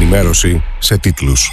ενημέρωση σε τίτλους.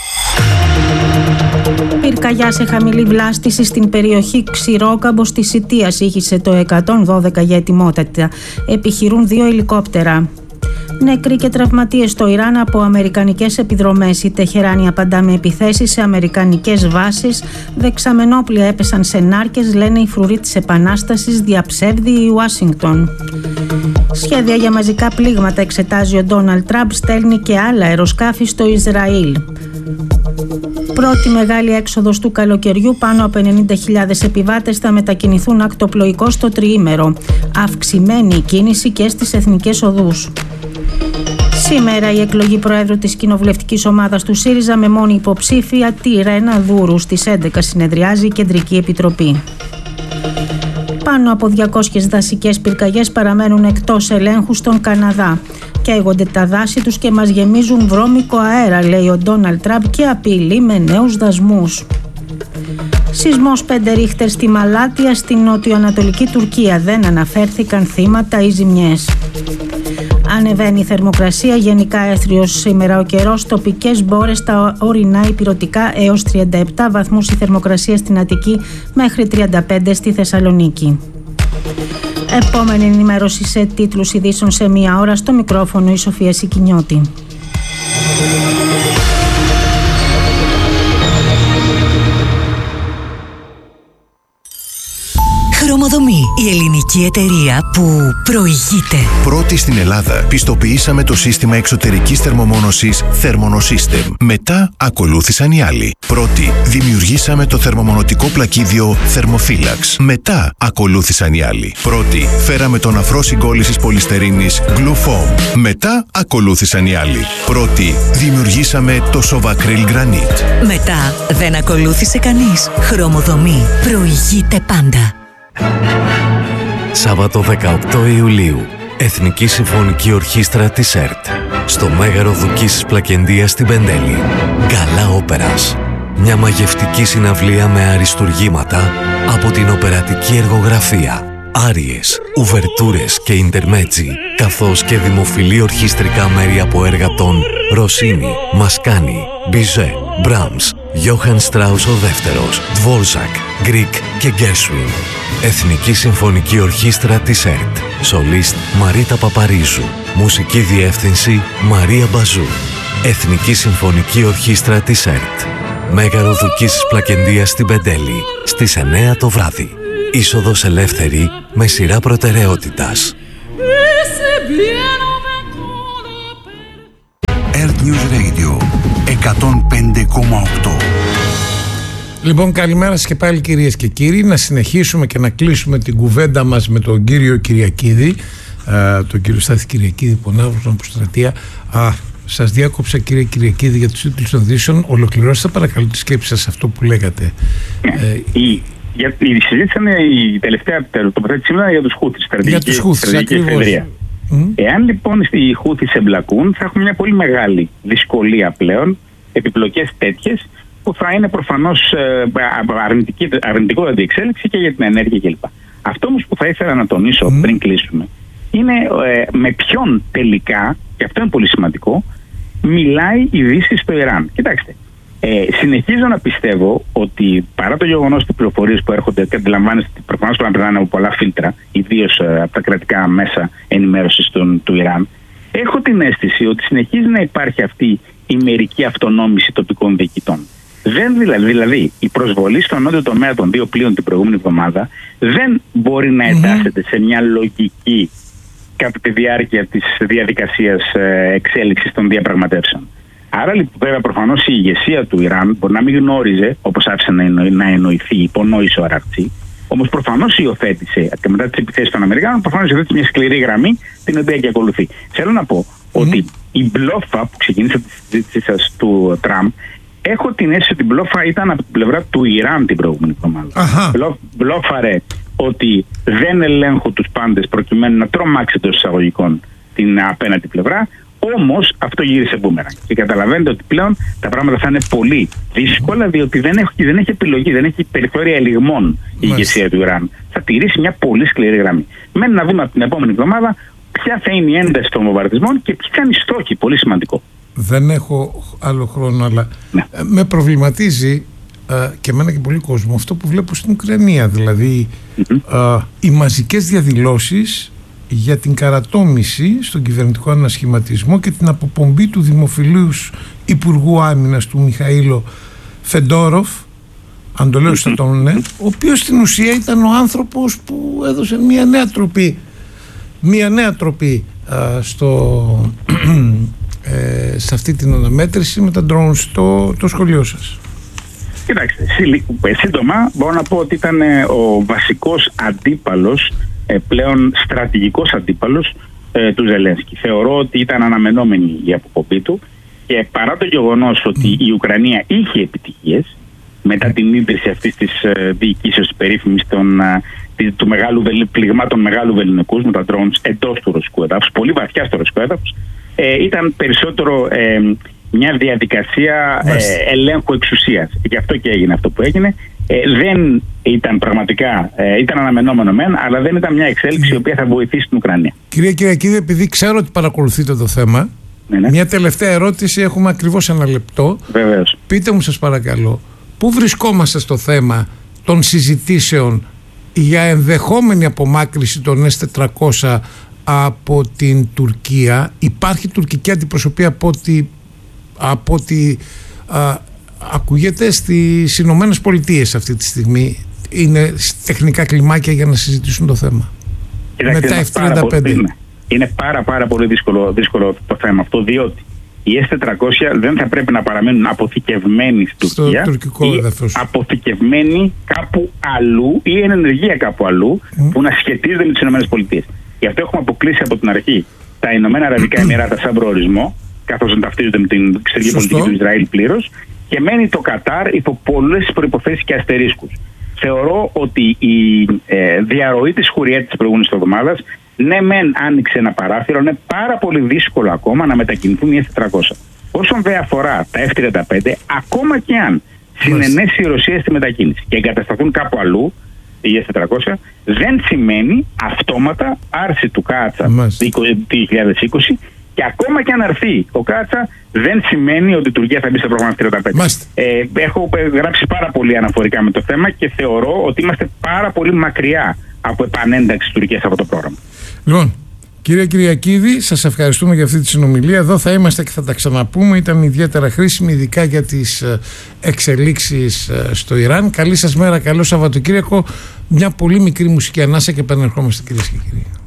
Πυρκαγιά σε χαμηλή βλάστηση στην περιοχή Ξηρόκαμπος της Σιτίας ήχησε το 112 για ετοιμότητα. Επιχειρούν 2 ελικόπτερα. Νεκροί και τραυματίες στο Ιράν από αμερικανικές επιδρομές. Η Τεχεράνη απαντά με επιθέσεις σε αμερικανικές βάσεις. Δεξαμενόπλια έπεσαν σε νάρκες, λένε οι φρουροί της Επανάστασης, διαψεύδει η Ουάσιγκτον. Σχέδια για μαζικά πλήγματα εξετάζει ο Ντόναλντ Τραμπ, στέλνει και άλλα αεροσκάφη στο Ισραήλ. Πρώτη μεγάλη έξοδος του καλοκαιριού, πάνω από 90.000 επιβάτες θα μετακινηθούν ακτοπλοϊκώς στο τριήμερο. Αυξημένη η κίνηση και στις εθνικές οδούς. Σήμερα η εκλογή Προέδρου της κοινοβουλευτικής ομάδας του ΣΥΡΙΖΑ με μόνη υποψήφια τη Ρένα Δούρου. Στις 11 συνεδριάζει η Κεντρική Επιτροπή. Πάνω από 200 δασικές πυρκαγιές παραμένουν εκτός ελέγχου στον Καναδά. Καίγονται τα δάση τους και μας γεμίζουν βρώμικο αέρα, λέει ο Ντόναλντ Τραμπ και απειλεί με νέους δασμούς. Σεισμός 5 ρίχτερ στη Μαλάτια στην νοτιοανατολική Τουρκία. Δεν αναφέρθηκαν θύματα ή ζημιές. Ανεβαίνει η θερμοκρασία, γενικά έθριος σήμερα ο καιρός, τοπικές μπόρες στα ορεινά υπηρωτικά έως 37 βαθμούς η θερμοκρασία στην Αττική μέχρι 35 στη Θεσσαλονίκη. Επόμενη ενημέρωση σε τίτλους ειδήσεων σε 1 ώρα, στο μικρόφωνο η Σοφία Σικινιώτη. Χρωμοδομή, η ελληνική εταιρεία που προηγείται. Πρώτη στην Ελλάδα, πιστοποιήσαμε το σύστημα εξωτερικής θερμομόνωσης Thermonosystem. Μετά ακολούθησαν οι άλλοι. Πρώτη, δημιουργήσαμε το θερμομονωτικό πλακίδιο Thermophilax. Μετά ακολούθησαν οι άλλοι. Πρώτη, φέραμε τον αφρό συγκόλλησης πολυστερίνης Glufoam. Μετά ακολούθησαν οι άλλοι. Πρώτη, δημιουργήσαμε το Sovacryl Granite. Μετά δεν ακολούθησε κανείς. Χρωμοδομή, προηγείται πάντα. Σάββατο 18 Ιουλίου, Εθνική Συμφωνική Ορχήστρα της ΕΡΤ, στο Μέγαρο Δουκής Πλακεντίας στην Πεντέλη. Γκαλά όπερας. Μια μαγευτική συναυλία με αριστουργήματα από την οπερατική εργογραφία. Άριες, ουβερτούρες και ιντερμέτζι, καθώς και δημοφιλή ορχιστρικά μέρη από έργα των Ροσίνη, Μασκάνι, Μπιζέ, Μπράμς, Γιώχαν Στράους ο δεύτερος, Δβόρζακ, Γκρικ και Γκέρσουιν. Εθνική Συμφωνική Ορχήστρα της ΕΡΤ. Σολίστ Μαρίτα Παπαρίζου. Μουσική διεύθυνση Μαρία Μπαζού. Εθνική Συμφωνική Ορχήστρα της ΕΡΤ. Μέγαρο Δουκής Πλακεντίας στην Πεντέλη, στις 9 το βράδυ. Είσοδος ελεύθερη με σειρά προτεραιότητας. Earth News Radio 105,8. Λοιπόν, καλημέρα σας και πάλι κυρίες και κύριοι. Να συνεχίσουμε και να κλείσουμε την κουβέντα μας με τον κύριο Κυριακίδη, τον κύριο Στάθη Κυριακίδη, Πονάβρος από Στρατεία. Σας διάκοψα κύριε Κυριακίδη για τους τίτλους των ειδήσεων. Ολοκληρώστε παρακαλώ τη σκέψη σας αυτό που λέγατε. Η συζήτηση είναι η τελευταία τοποθέτηση σήμερα για τους Χούθις. Για τους Χούθις, ακριβώς. Εάν λοιπόν οι Χούθις εμπλακούν, θα έχουμε μια πολύ μεγάλη δυσκολία πλέον, επιπλοκές τέτοιες, που θα είναι προφανώς αρνητικό αντιεξέλιξη και για την ενέργεια κλπ. Αυτό όμως που θα ήθελα να τονίσω πριν κλείσουμε είναι με ποιον τελικά, και αυτό είναι πολύ σημαντικό, μιλάει η Δύση στο Ιράν. Κοιτάξτε, συνεχίζω να πιστεύω ότι παρά το γεγονός ότι οι πληροφορίες που έρχονται και αντιλαμβάνεστε προφανώς πρέπει να περνάνε από πολλά φίλτρα, ιδίως από τα κρατικά μέσα ενημέρωσης του Ιράν, έχω την αίσθηση ότι συνεχίζει να υπάρχει αυτή η μερική αυτονόμηση τοπικών διοικητών. Δηλαδή, η προσβολή στον νότιο τομέα των 2 πλοίων την προηγούμενη εβδομάδα δεν μπορεί να εντάσσεται σε μια λογική κατά τη διάρκεια της διαδικασίας εξέλιξης των διαπραγματεύσεων. Άρα λοιπόν, βέβαια, προφανώς η ηγεσία του Ιράν μπορεί να μην γνώριζε, όπως άφησε να εννοηθεί, υπονόησε ο Αρακτσί, όμως προφανώς υιοθέτησε και μετά τις επιθέσεις των Αμερικάνων, προφανώς υιοθέτησε μια σκληρή γραμμή την οποία και ακολουθεί. Θέλω να πω ότι η μπλόφα που ξεκίνησε τη συζήτησή σας του Τραμπ, έχω την αίσθηση ότι η μπλόφα ήταν από την πλευρά του Ιράν την προηγούμενη εβδομάδα. Μπλόφαρε ότι δεν ελέγχω τους πάντες προκειμένου να τρομάξει των εισαγωγικών την απέναντι πλευρά. Όμως αυτό γύρισε μπούμερανγκ. Και καταλαβαίνετε ότι πλέον τα πράγματα θα είναι πολύ δύσκολα, διότι δεν έχει επιλογή, δεν έχει περιθώρια ελιγμών η ηγεσία του Ιράν. Θα τηρήσει μια πολύ σκληρή γραμμή. Μένει να δούμε από την επόμενη εβδομάδα ποια θα είναι η ένταση των βομβαρδισμών και ποιοι θα είναι οι στόχοι. Πολύ σημαντικό. δεν έχω άλλο χρόνο, αλλά με προβληματίζει και εμένα και πολύ κόσμο αυτό που βλέπω στην Ουκρανία, δηλαδή οι μαζικές διαδηλώσεις για την καρατόμηση στον κυβερνητικό ανασχηματισμό και την αποπομπή του δημοφιλούς Υπουργού Άμυνας του Μιχαήλο Φεντόροφ, αν το λέω σωστά, ο οποίος στην ουσία ήταν ο άνθρωπος που έδωσε μια νέα τροπή σε αυτή την αναμέτρηση με τα drones στο σχολείο σας. Κοιτάξτε, σύντομα μπορώ να πω ότι ήταν ο βασικός αντίπαλος, πλέον στρατηγικός αντίπαλος του Ζελένσκι. Θεωρώ ότι ήταν αναμενόμενη η αποπομπή του και παρά το γεγονός ότι η Ουκρανία είχε επιτυχίες μετά την ίδρυση αυτής της διοικήσεως της περίφημης του μεγάλου πληγμάτων μεγάλου βελληνικούς με τα drones εντός του ρωσικού έδαφους, πολύ βαθιά στο ρωσικό έδαφος, ήταν περισσότερο μια διαδικασία ελέγχου εξουσίας. Γι' αυτό και έγινε αυτό που έγινε. Δεν ήταν πραγματικά, ήταν αναμενόμενο μεν, αλλά δεν ήταν μια εξέλιξη η οποία θα βοηθήσει την Ουκρανία. Κυρία Κυριακίδη, επειδή ξέρω ότι παρακολουθείτε το θέμα, μια τελευταία ερώτηση, έχουμε ακριβώς 1 λεπτό. Βεβαίως. Πείτε μου σας παρακαλώ, πού βρισκόμαστε στο θέμα των συζητήσεων για ενδεχόμενη απομάκρυση των S-400 από την Τουρκία? Υπάρχει τουρκική αντιπροσωπεία από ό,τι ακούγεται στις Ηνωμένες Πολιτείες αυτή τη στιγμή? Είναι τεχνικά κλιμάκια για να συζητήσουν το θέμα. Με τα F-35. Είναι πάρα πολύ δύσκολο το θέμα αυτό, διότι οι S-400 δεν θα πρέπει να παραμένουν αποθηκευμένοι στην Τουρκία ή αποθηκευμένοι κάπου αλλού ή εν ενεργεία κάπου αλλού που να σχετίζονται με τις ΗΠΑ. Γι' αυτό έχουμε αποκλείσει από την αρχή τα Ηνωμένα Αραβικά Εμιράτα σαν προορισμό, καθώς δεν ταυτίζονται με την εξωτερική πολιτική του Ισραήλ πλήρως, και μένει το Κατάρ υπό πολλές προϋποθέσεις και αστερίσκους. Θεωρώ ότι η διαρροή της Χουριέτ της προηγούμενης εβδομάδας, ναι μεν άνοιξε ένα παράθυρο, είναι πάρα πολύ δύσκολο ακόμα να μετακινηθούν οι S-400. Όσον δε αφορά τα F-35, ακόμα και αν συνενέσει η Ρωσία στη μετακίνηση και εγκατασταθούν κάπου αλλού οι S-400, δεν σημαίνει αυτόματα άρση του Κάτσα 2020, και ακόμα και αν αρθεί ο Κάτσα δεν σημαίνει ότι η Τουρκία θα μπει στο πρόγραμμα F-35. Έχω γράψει πάρα πολύ αναφορικά με το θέμα και θεωρώ ότι είμαστε πάρα πολύ μακριά από επανένταξη της Τουρκίας από το πρόγραμμα. Λοιπόν, κύριε Κυριακίδη, σας ευχαριστούμε για αυτή τη συνομιλία. Εδώ θα είμαστε και θα τα ξαναπούμε. Ήταν ιδιαίτερα χρήσιμη, ειδικά για τις εξελίξεις στο Ιράν. Καλή σας μέρα, καλό Σαββατοκύριακο. Μια πολύ μικρή μουσική ανάσα και επανερχόμαστε, κυρίες και κύριοι.